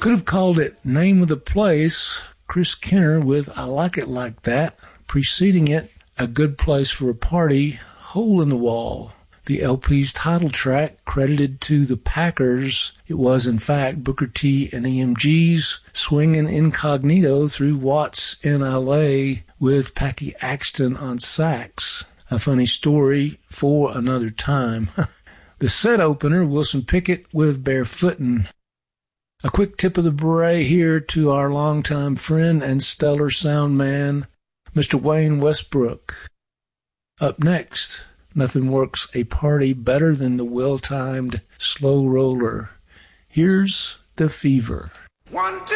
Could have called it Name of the Place, Chris Kenner with I Like It Like That. Preceding it, A Good Place for a Party, Hole in the Wall. The LP's title track, credited to the Packers, it was in fact Booker T and EMG's Swingin' Incognito through Watts in L.A. with Packy Axton on sax. A funny story for another time. The set opener, Wilson Pickett with Barefootin'. A quick tip of the beret here to our longtime friend and stellar sound man, Mr. Wayne Westbrook. Up next, nothing works a party better than the well-timed slow roller. Here's The Fever. 1, 2.